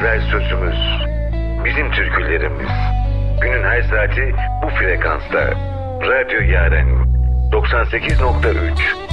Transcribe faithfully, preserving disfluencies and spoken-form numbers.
türküler sözümüz. Bizim türkülerimiz. Günün her saati bu frekansta. Radyo Yaren doksan sekiz nokta üç.